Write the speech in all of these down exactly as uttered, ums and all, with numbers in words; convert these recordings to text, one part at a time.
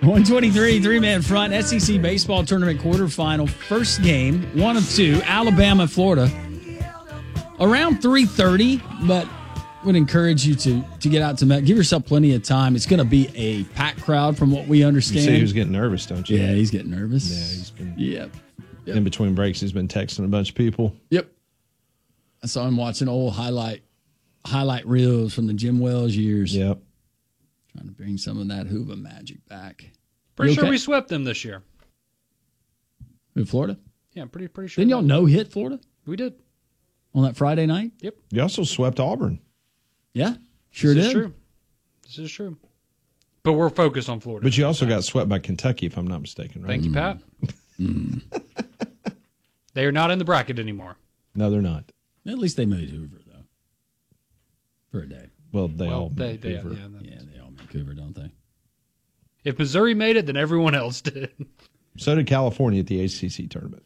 one twenty-three, three-man front, S E C baseball tournament quarterfinal, first game, one of two, Alabama, Florida. Around three thirty, but would encourage you to to get out to Met. Give yourself plenty of time. It's going to be a packed crowd from what we understand. You see who's getting nervous, don't you? Yeah, he's getting nervous. Yeah, he's been. Yep. yep. In between breaks, he's been texting a bunch of people. Yep. I saw him watching old highlight highlight reels from the Jim Wells years. Yep. Trying to bring some of that Hoover magic back. Pretty You sure okay? we swept them this year. In Florida? Yeah, I'm pretty pretty sure. Didn't y'all no hit Florida We did. on that Friday night? Yep. You also swept Auburn. Yeah, sure this did. is true. This is true. But we're focused on Florida. But you also got swept by Kentucky, if I'm not mistaken, right? Thank you, Pat. Mm. They are not in the bracket anymore. No, they're not. At least they made Hoover, though, for a day. Well, they Well, all they, made they, Hoover. yeah, that- Yeah, they all make Hoover, don't they? If Missouri made it, then everyone else did. So did California at the A C C tournament.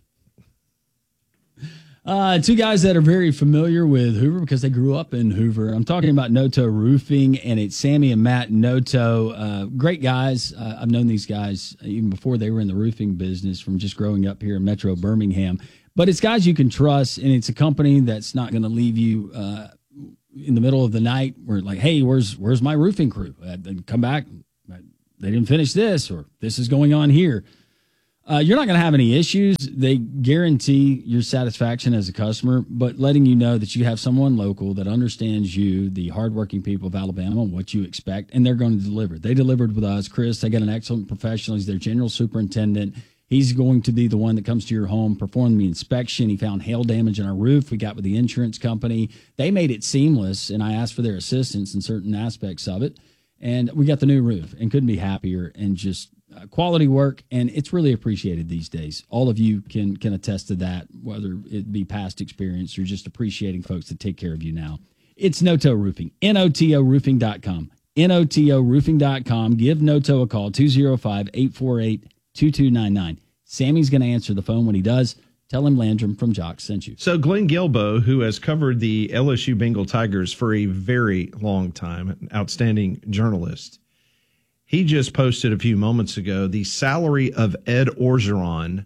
Uh, two guys that are very familiar with Hoover because they grew up in Hoover. I'm talking about Noto Roofing, and it's Sammy and Matt Noto. Uh, great guys. Uh, I've known these guys even before they were in the roofing business from just growing up here in Metro Birmingham. But it's guys you can trust, and it's a company that's not going to leave you uh, in the middle of the night where like, hey, where's where's my roofing crew? Uh, then come back. They didn't finish this, or this is going on here. Uh, you're not going to have any issues. They guarantee your satisfaction as a customer, but letting you know that you have someone local that understands you, the hardworking people of Alabama, what you expect, and they're going to deliver. They delivered with us. Chris, they got an excellent professional. He's their general superintendent. He's going to be the one that comes to your home, perform the inspection. He found hail damage in our roof. We got with the insurance company. They made it seamless, and I asked for their assistance in certain aspects of it. And we got the new roof and couldn't be happier, and just uh, quality work. And it's really appreciated these days. All of you can can attest to that, whether it be past experience or just appreciating folks that take care of you now. It's Noto Roofing, N O T O roofing dot com, N O T O roofing dot com. Give Noto a call, two oh five, eight four eight, two two nine nine. Sammy's going to answer the phone when he does. Tell him Landrum from Jock sent you. So Glenn Guilbeau, who has covered the L S U Bengal Tigers for a very long time, an outstanding journalist, he just posted a few moments ago the salary of Ed Orgeron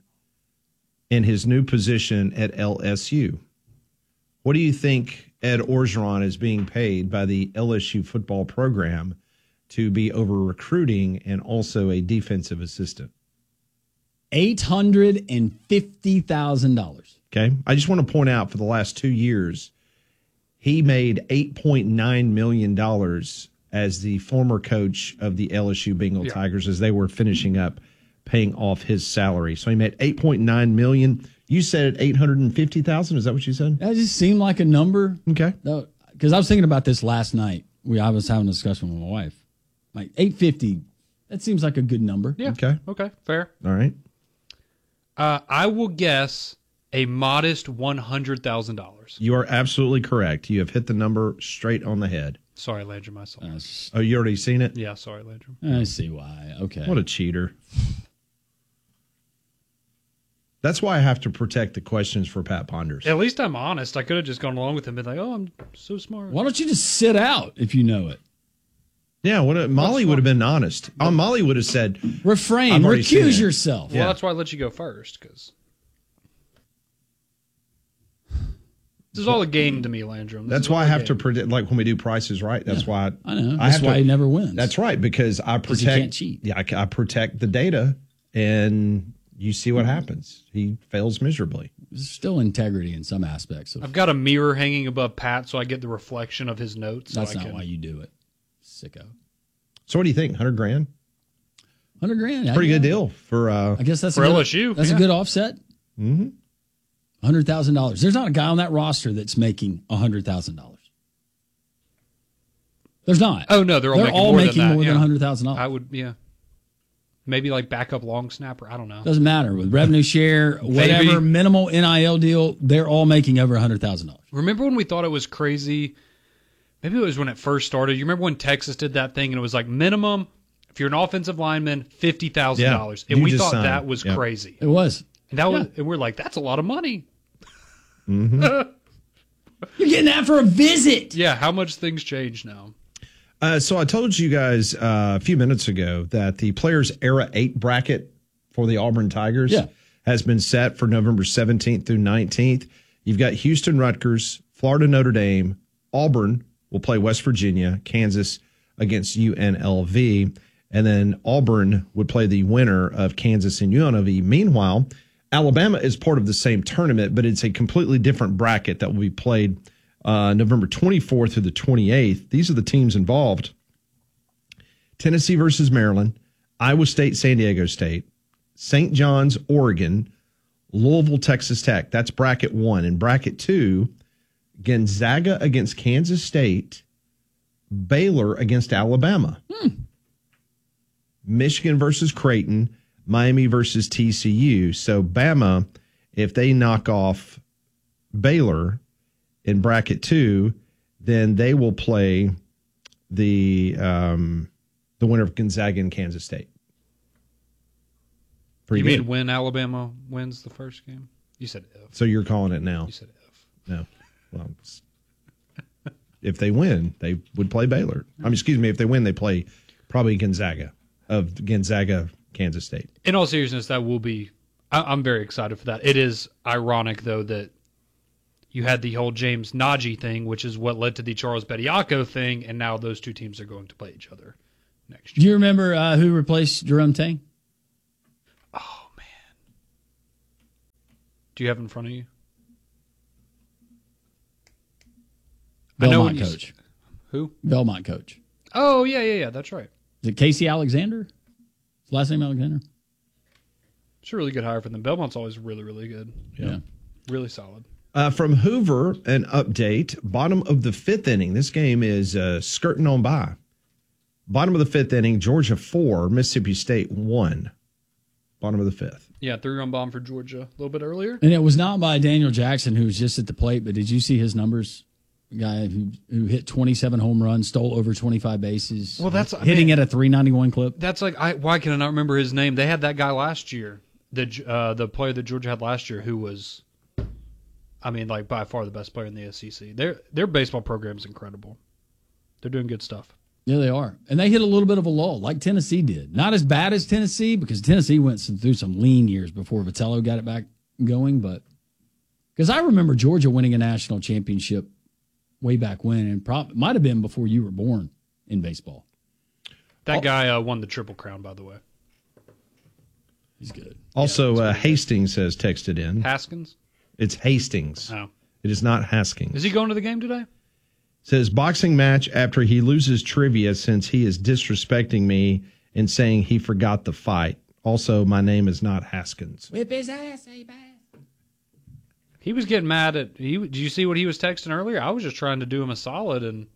in his new position at L S U. What do you think Ed Orgeron is being paid by the L S U football program to be over recruiting and also a defensive assistant? eight hundred fifty thousand dollars. Okay. I just want to point out for the last two years, he made eight point nine million dollars as the former coach of the L S U Bengal yeah. Tigers as they were finishing up paying off his salary. So he made eight point nine million dollars. You said eight hundred fifty thousand dollars. Is that what you said? That just seemed like a number. Okay. Because I was thinking about this last night. We I was having a discussion with my wife. Like eight hundred fifty dollars, that seems like a good number. Yeah. Okay. Okay. Fair. All right. Uh, I will guess a modest one hundred thousand dollars. You are absolutely correct. You have hit the number straight on the head. Sorry, Landrum, I saw Uh, Oh, you already seen it? Yeah, sorry, Landrum. I see why. Okay. What a cheater. That's why I have to protect the questions for Pat Ponders. At least I'm honest. I could have just gone along with him and been like, oh, I'm so smart. Why don't you just sit out if you know it? Yeah, what a, Molly would have been honest. Oh, Molly would have said, refrain, I've already seen recuse it. yourself. Well, Yeah. that's why I let you go first, because this is all a game to me, Landrum. This That's is all why I a have game. to predict, like when we do prices right, that's Yeah, why I know. I That's have why to- he never wins. That's right, because I Because protect. you can't cheat. Yeah, I, I protect the data, and you see what happens. He fails miserably. There's still integrity in some aspects of I've got a mirror hanging above Pat, so I get the reflection of his notes. So That's I not can, why you do it. Sicko. So what do you think? Hundred grand, Hundred grand. pretty I, good deal for. Uh, I guess that's For a good, L S U, That's yeah. a good offset. mm-hmm. Hundred thousand dollars. There's not a guy on that roster that's making a hundred thousand dollars. There's not. Oh no, they're all They're making all more making than that. more yeah. than a hundred thousand I dollars. would, yeah. Maybe like backup long snapper. I don't know. Doesn't matter with revenue share, whatever Maybe. minimal N I L deal. They're all making over a hundred thousand dollars. Remember when we thought it was crazy? Maybe it was when it first started. You remember when Texas did that thing and it was like minimum, if you're an offensive lineman, fifty thousand dollars. Yeah, And you we just thought signed. that was Yep. crazy. It was. And that was, Yeah. and we're like, that's a lot of money. You're getting that for a visit. Yeah, how much things change now? Uh, so I told you guys uh, a few minutes ago that the Players Era eight bracket for the Auburn Tigers Yeah. has been set for November seventeenth through nineteenth. You've got Houston Rutgers, Florida Notre Dame, Auburn will play West Virginia, Kansas against U N L V, and then Auburn would play the winner of Kansas and U N L V. Meanwhile, Alabama is part of the same tournament, but it's a completely different bracket that will be played uh, November twenty-fourth through the twenty-eighth. These are the teams involved. Tennessee versus Maryland, Iowa State, San Diego State, Saint John's, Oregon, Louisville, Texas Tech. That's bracket one. In bracket two, Gonzaga against Kansas State, Baylor against Alabama, hmm. Michigan versus Creighton, Miami versus T C U. So Bama, if they knock off Baylor in bracket two, then they will play the um, the winner of Gonzaga and Kansas State. Pretty you good. mean when Alabama wins the first game? You said if. So you're calling it now? You said if. No. Well, if they win, they would play Baylor. I mean, excuse me, if they win, they play probably Gonzaga of Gonzaga, Kansas State. In all seriousness, that will be. I, I'm very excited for that. It is ironic though that you had the whole James Najee thing, which is what led to the Charles Bediako thing, and now those two teams are going to play each other next Do year. you remember uh, who replaced Jerome Tang? Oh man, do you have it in front of you? I know Belmont when you coach. s- Who? Belmont coach. Oh yeah, yeah, yeah. That's right. Is it Casey Alexander? His last name Alexander? It's a really good hire for them. Belmont's always really, really good. Yeah. Really solid. Uh, from Hoover, an update. Bottom of the fifth inning. This game is uh, skirting on by. Bottom of the fifth inning, Georgia four, Mississippi State one. Bottom of the fifth. Yeah, three-run bomb for Georgia a little bit earlier. And it was not by Daniel Jackson, who was just at the plate, but did you see his numbers? A guy who, who hit twenty-seven home runs, stole over twenty-five bases. Well, that's- I hitting mean- at a three ninety-one clip. That's like, I why can I not remember his name? They had that guy last year, the uh, the player that Georgia had last year, who was, I mean, like by far the best player in the S E C. Their their baseball program is incredible. They're doing good stuff. Yeah, they are. And they hit a little bit of a lull, like Tennessee did. Not as bad as Tennessee, because Tennessee went some, through some lean years before Vitello got it back going. But because I remember Georgia winning a national championship way back when, and prob- might have been before you were born in baseball. That guy uh, won the Triple Crown, by the way. He's good. Also, uh, Hastings has texted in. Haskins? It's Hastings. Oh. It is not Haskins. Is he going to the game today? Says boxing match after he loses trivia since he is disrespecting me and saying he forgot the fight. Also, my name is not Haskins. Whip his ass, hey, bad. He was getting mad at. He, did you see what he was texting earlier? I was just trying to do him a solid, and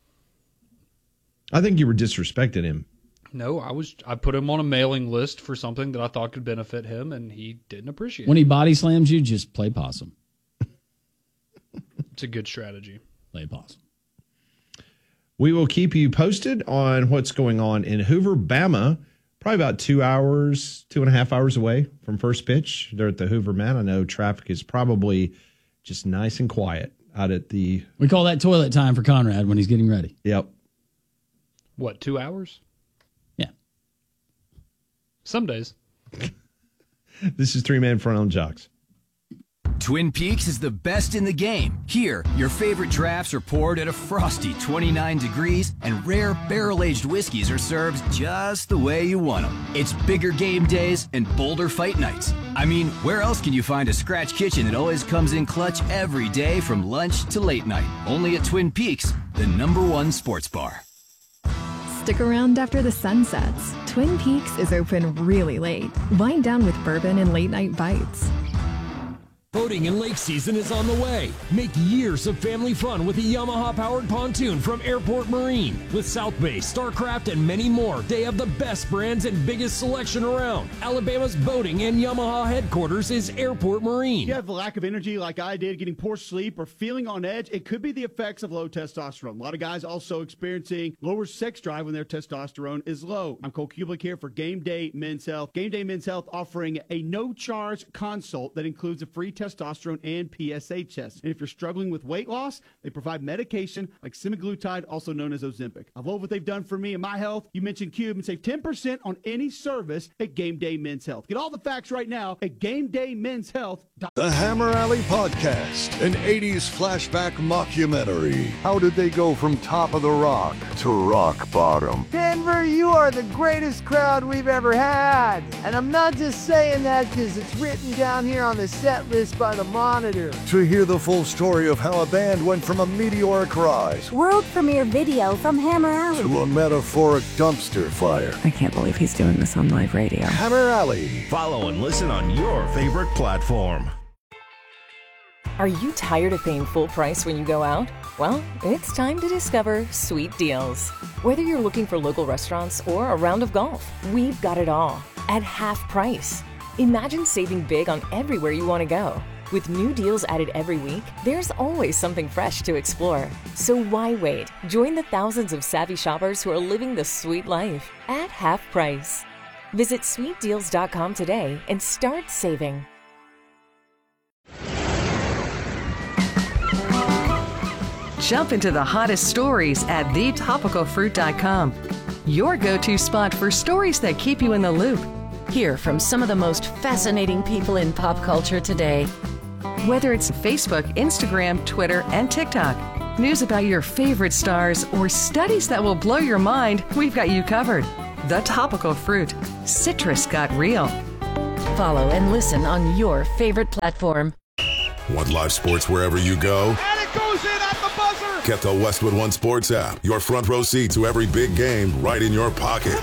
I think you were disrespecting him. no, I was. I put him on a mailing list for something that I thought could benefit him, and he didn't appreciate When it. he body slams you, just play possum. It's a good strategy. Play possum. We will keep you posted on what's going on in Hoover, Bama. Probably about two hours, two and a half hours away from first pitch. They're at the Hoover Man. I know traffic is probably just nice and quiet out at the. We call that toilet time for Conrad when he's getting ready. Yep. What, two hours? Yeah. Some days. This is Three Man Front on Jocks. Twin Peaks is the best in the game. Here, your favorite drafts are poured at a frosty twenty-nine degrees, and rare barrel-aged whiskeys are served just the way you want them. It's bigger game days and bolder fight nights. I mean, where else can you find a scratch kitchen that always comes in clutch every day from lunch to late night? Only at Twin Peaks, the number one sports bar. Stick around after the sun sets. Twin Peaks is open really late. Wind down with bourbon and late night bites. Boating and lake season is on the way. Make years of family fun with a Yamaha-powered pontoon from Airport Marine. With South Bay, Starcraft, and many more, they have the best brands and biggest selection around. Alabama's boating and Yamaha headquarters is Airport Marine. If you have a lack of energy like I did, getting poor sleep, or feeling on edge, it could be the effects of low testosterone. A lot of guys also experiencing lower sex drive when their testosterone is low. I'm Cole Kublik here for Game Day Men's Health. Game Day Men's Health offering a no-charge consult that includes a free test testosterone and P S A tests. And if you're struggling with weight loss, they provide medication like semaglutide, also known as Ozempic. I love what they've done for me and my health. You mentioned Cube and save ten percent on any service at Game Day Men's Health. Get all the facts right now at game day men's health dot com. The Hammer Alley Podcast, an eighties flashback mockumentary. How did they go from top of the rock to rock bottom? Denver, you are the greatest crowd we've ever had. And I'm not just saying that because it's written down here on the set list by the Monitor. To hear the full story of how a band went from a meteoric rise world premiere video from Hammer Alley to a metaphoric dumpster fire. I can't believe he's doing this on live radio. Hammer Alley. Follow and listen on your favorite platform. Are you tired of paying full price when you go out? Well, it's time to discover Sweet Deals. Whether you're looking for local restaurants or a round of golf, we've got it all at half price. Imagine saving big on everywhere you want to go. With new deals added every week, there's always something fresh to explore. So why wait? Join the thousands of savvy shoppers who are living the sweet life at half price. Visit sweet deals dot com today and start saving. Jump into the hottest stories at the topical fruit dot com. Your go-to spot for stories that keep you in the loop. Hear from some of the most fascinating people in pop culture today. Whether it's Facebook, Instagram, Twitter, and TikTok, news about your favorite stars, or studies that will blow your mind, we've got you covered. The Topical Fruit. Citrus got real. Follow and listen on your favorite platform. Want live sports wherever you go? And it goes in at the buzzer! Get the Westwood One Sports app. Your front row seat to every big game right in your pocket.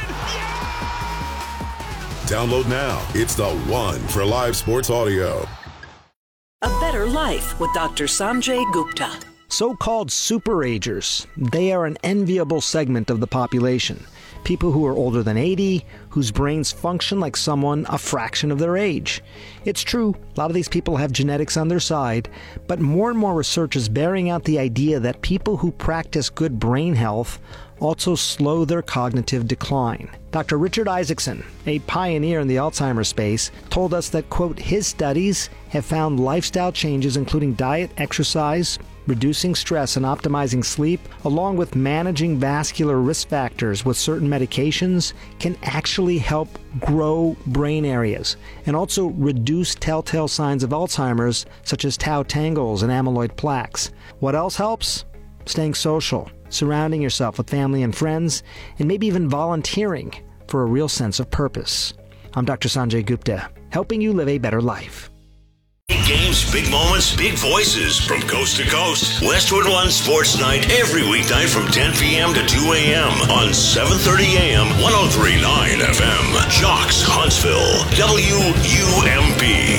Download now. It's the one for live sports audio. A Better Life with Doctor Sanjay Gupta. So-called superagers. They are an enviable segment of the population. People who are older than eighty, whose brains function like someone a fraction of their age. It's true, a lot of these people have genetics on their side, but more and more research is bearing out the idea that people who practice good brain health also slow their cognitive decline. Doctor Richard Isaacson, a pioneer in the Alzheimer's space, told us that, quote, his studies have found lifestyle changes including diet, exercise, reducing stress and optimizing sleep, along with managing vascular risk factors with certain medications, can actually help grow brain areas and also reduce telltale signs of Alzheimer's, such as tau tangles and amyloid plaques. What else helps? Staying social, surrounding yourself with family and friends, and maybe even volunteering for a real sense of purpose. I'm Doctor Sanjay Gupta, helping you live a better life. Big games, big moments, big voices from coast to coast. Westwood One Sports Night every weeknight from ten p.m. to two a.m. on seven thirty a.m. one oh three point nine F M. Jocks, Huntsville, W U M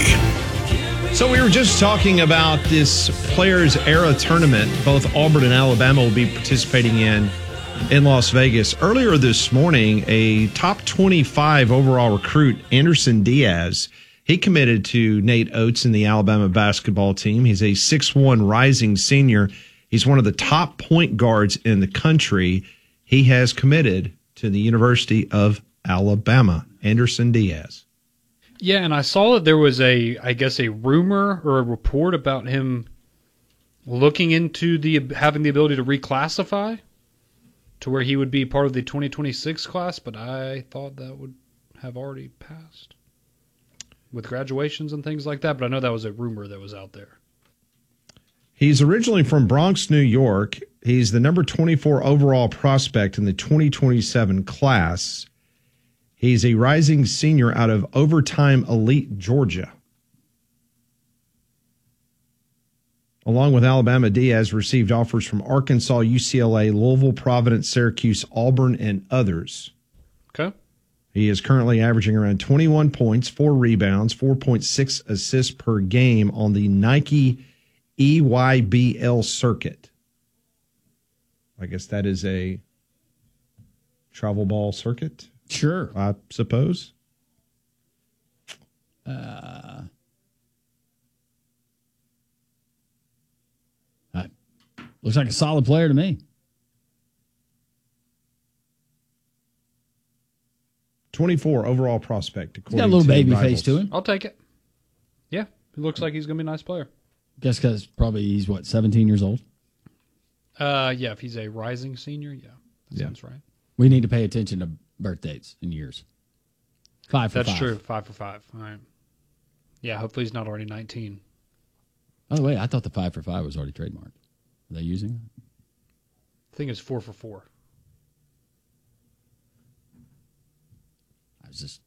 P. So we were just talking about this Players Era tournament both Auburn and Alabama will be participating in in Las Vegas. Earlier this morning, a top twenty-five overall recruit, Anderson Diaz, he committed to Nate Oates in the Alabama basketball team. He's a six one rising senior. He's one of the top point guards in the country. He has committed to the University of Alabama. Anderson Diaz. Yeah, and I saw that there was a, I guess, a rumor or a report about him looking into the having the ability to reclassify to where he would be part of the twenty twenty-six class, but I thought that would have already passed with graduations and things like that, but I know that was a rumor that was out there. He's originally from Bronx, New York. He's the number twenty-four overall prospect in the twenty twenty-seven class. He's a rising senior out of Overtime Elite, Georgia. Along with Alabama, Diaz received offers from Arkansas, U C L A, Louisville, Providence, Syracuse, Auburn, and others. Okay. He is currently averaging around twenty-one points, four rebounds, four point six assists per game on the Nike E Y B L circuit. I guess that is a travel ball circuit. Sure. I suppose. Uh, uh, looks like a solid player to me. twenty-four overall prospect. He's got a little baby face to him. I'll take it. Yeah. He looks like he's going to be a nice player. Guess because probably he's, what, seventeen years old? Uh, yeah, if he's a rising senior, yeah. That Yeah. sounds right. We need to pay attention to birth dates and years. Five for That's five. true. Five for five. All right. Yeah, hopefully he's not already nineteen. By the way, I thought the five for five was already trademarked. Are they using it? I think it's four for four. I was just...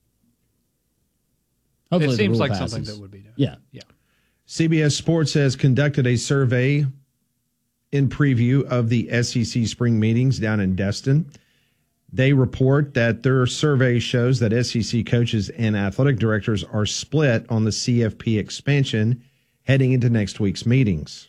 It Hopefully the seems rule like passes. something that would be done. Yeah. Yeah. C B S Sports has conducted a survey in preview of the S E C spring meetings down in Destin. They report that their survey shows that S E C coaches and athletic directors are split on the C F P expansion heading into next week's meetings.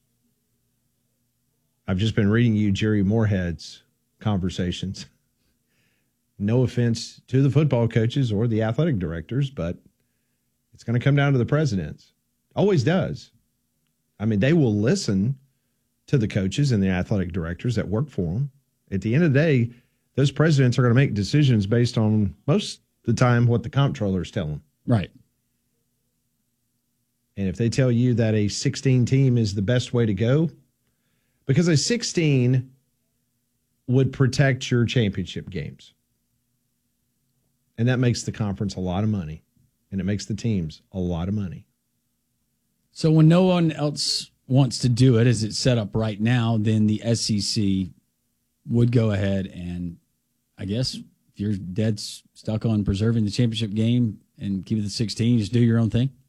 I've just been reading you Jerry Moorhead's conversations. No offense to the football coaches or the athletic directors, but it's going to come down to the presidents. Always does. I mean, they will listen to the coaches and the athletic directors that work for them. At the end of the day, those presidents are going to make decisions based on most of the time what the comptrollers tell them. Right. And if they tell you that a sixteen team is the best way to go, because a sixteen would protect your championship games. And that makes the conference a lot of money. And it makes the teams a lot of money. So when no one else wants to do it as it's set up right now, then the S E C would go ahead and, I guess, if you're dead s- stuck on preserving the championship game and keep it at sixteen, just do your own thing?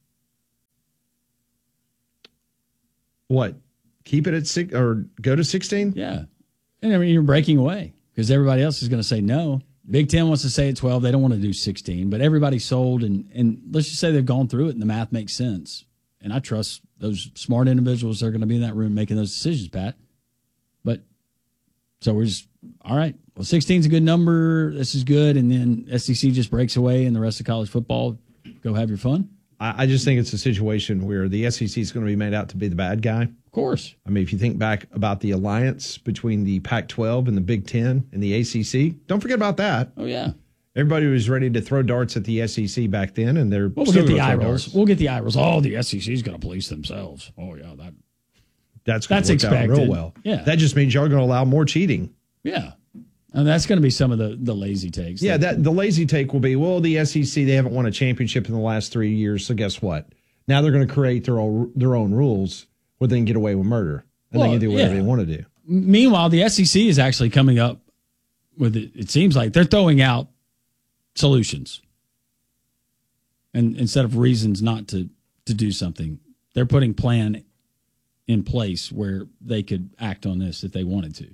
What? Keep it at six or go to sixteen? Yeah. And I mean, you're breaking away because everybody else is going to say no. Big Ten wants to say at twelve. They don't want to do sixteen, but everybody's sold. And, and let's just say they've gone through it and the math makes sense. And I trust those smart individuals that are going to be in that room making those decisions, Pat. But so we're just, all right, well, sixteen is a good number. This is good. And then S E C just breaks away and the rest of college football, go have your fun. I, I just think it's a situation where the S E C is going to be made out to be the bad guy. Of course. I mean, if you think back about the alliance between the Pac twelve and the Big Ten and the A C C, don't forget about that. Oh, yeah. Everybody was ready to throw darts at the S E C back then, and they're Well, we'll still get the gonna eye throw rolls. darts. We'll get the eye rolls. Oh, the S E C is going to police themselves. Oh, yeah. that That's going That's to work out expected. real well. Yeah. That just means y'all are going to allow more cheating. Yeah. And that's going to be some of the, the lazy takes. Yeah, that the lazy take will be, well, the S E C, they haven't won a championship in the last three years, so guess what? Now they're going to create their own, their own rules where they can get away with murder, and Well, they can do whatever yeah. they want to do. Meanwhile, the S E C is actually coming up with it. It seems like they're throwing out solutions, and instead of reasons not to to do something, they're putting plan in place where they could act on this if they wanted to.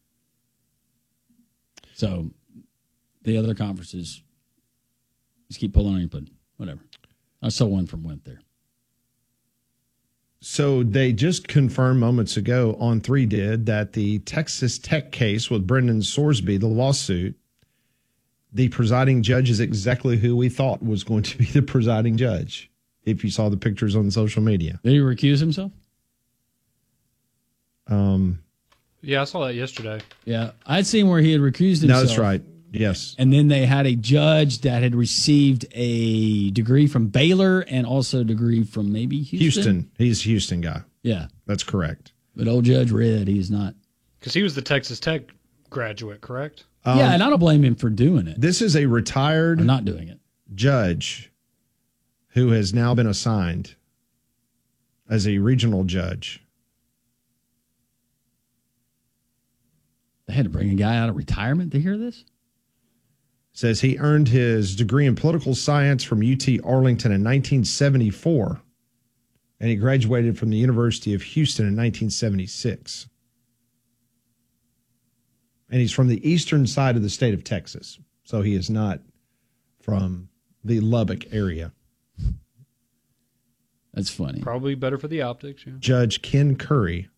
So the other conferences just keep pulling on your pudding. Whatever. I saw one from Went there. So they just confirmed moments ago, on three did, that the Texas Tech case with Brendan Sorsby, the lawsuit, the presiding judge is exactly who we thought was going to be the presiding judge, if you saw the pictures on social media. Did he recuse himself? Um, Yeah, I saw that yesterday. Yeah, I'd seen where he had recused himself. no, that's right. Yes. And then they had a judge that had received a degree from Baylor and also a degree from maybe Houston. Houston. He's a Houston guy. Yeah. That's correct. But old Judge Red, he's not. Because he was the Texas Tech graduate, correct? Um, yeah, and I don't blame him for doing it. This is a retired Or not doing it. judge who has now been assigned as a regional judge. They had to bring a guy out of retirement to hear this? Says he earned his degree in political science from U T Arlington in nineteen seventy-four, and he graduated from the University of Houston in nineteen seventy-six. And he's from the eastern side of the state of Texas, so he is not from the Lubbock area. That's funny. Probably better for the optics, yeah. Judge Ken Curry.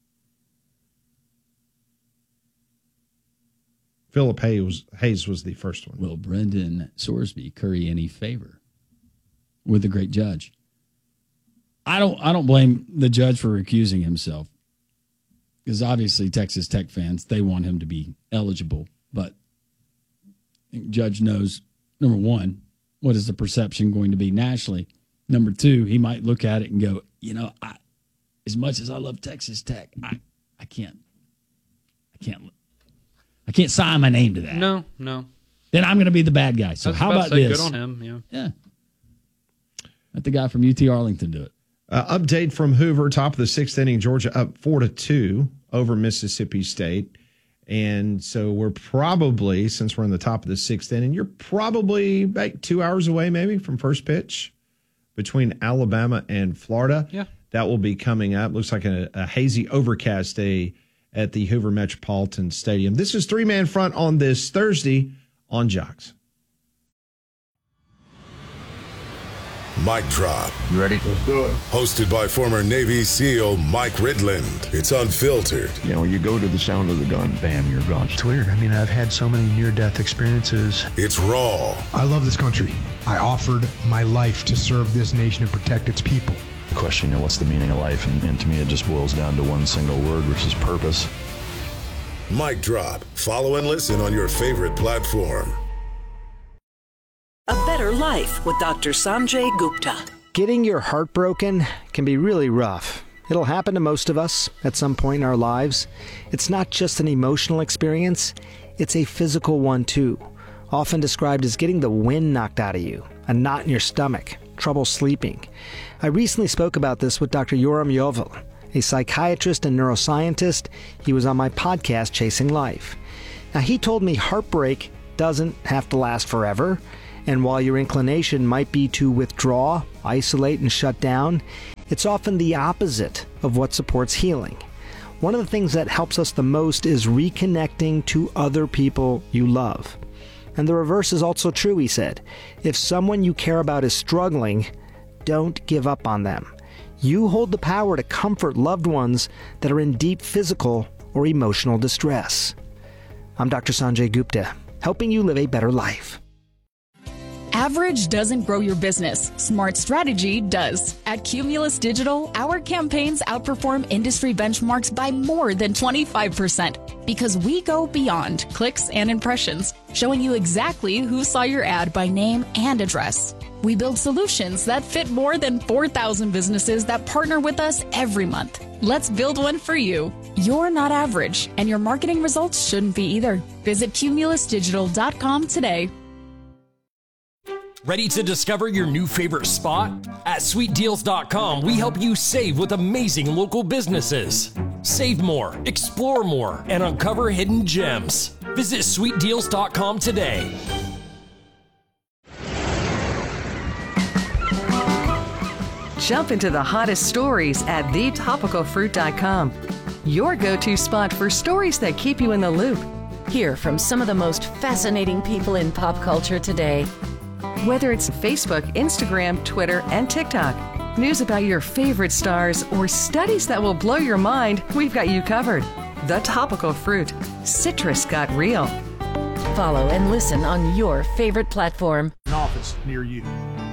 Philip Hayes was, Hayes was the first one. Will Brendan Sorsby curry any favor with the great judge? I don't I don't blame the judge for recusing himself. Because obviously Texas Tech fans, they want him to be eligible. But I think Judge knows, number one, what is the perception going to be nationally? Number two, he might look at it and go, you know, I, as much as I love Texas Tech, I, I can't, I can't, I can't sign my name to that. No, no. Then I'm going to be the bad guy. So how about, about this? Good on him. Yeah. Yeah. Let the guy from U T Arlington do it. Uh, update from Hoover, top of the sixth inning, Georgia up four to two over Mississippi State. And so we're probably, since we're in the top of the sixth inning, you're probably like two hours away maybe from first pitch between Alabama and Florida. Yeah. That will be coming up. Looks like a, a hazy overcast day at the Hoover Metropolitan Stadium. This is three-man front on this Thursday on Jocks. Mic Drop. You ready? Let's do it. Hosted by former Navy SEAL Mike Ridland. It's unfiltered. You know, you go to the sound of the gun, bam, you're gone. It's weird. I mean, I've had so many near-death experiences. It's raw. I love this country. I offered my life to serve this nation and protect its people. The question, you know, what's the meaning of life? And, and to me, it just boils down to one single word, which is purpose. Mic Drop. Follow and listen on your favorite platform. A Better Life with Doctor Sanjay Gupta. Getting your heart broken can be really rough. It'll happen to most of us at some point in our lives. It's not just an emotional experience, it's a physical one too. Often described as getting the wind knocked out of you, a knot in your stomach, trouble sleeping. I recently spoke about this with Doctor Yoram Yovel, a psychiatrist and neuroscientist. He was on my podcast, Chasing Life. Now, he told me heartbreak doesn't have to last forever. And while your inclination might be to withdraw, isolate, and shut down, it's often the opposite of what supports healing. One of the things that helps us the most is reconnecting to other people you love. And the reverse is also true, he said. If someone you care about is struggling, don't give up on them. You hold the power to comfort loved ones that are in deep physical or emotional distress. I'm Doctor Sanjay Gupta, helping you live a better life. Average doesn't grow your business. Smart strategy does. At Cumulus Digital, our campaigns outperform industry benchmarks by more than twenty-five percent because we go beyond clicks and impressions, showing you exactly who saw your ad by name and address. We build solutions that fit more than four thousand businesses that partner with us every month. Let's build one for you. You're not average, and your marketing results shouldn't be either. Visit cumulus digital dot com today. Ready to discover your new favorite spot? At sweet deals dot com, we help you save with amazing local businesses. Save more, explore more, and uncover hidden gems. Visit sweet deals dot com today. Jump into the hottest stories at the topical fruit dot com. Your go-to spot for stories that keep you in the loop. Hear from some of the most fascinating people in pop culture today. Whether it's Facebook, Instagram, Twitter, and TikTok, news about your favorite stars, or studies that will blow your mind, we've got you covered. The Topical Fruit. Citrus got real. Follow and listen on your favorite platform. An office near you.